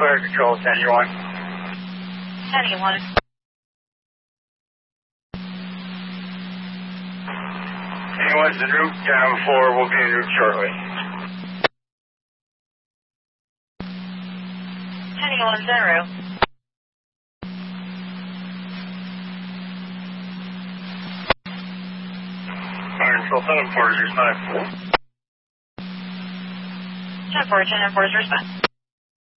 Fire Control, 10-1. 10-1. 10-1's en route, 10-4 will be en route shortly. 10-1's en route. Fire Control, 10-4 is responding. 10-4 is respond.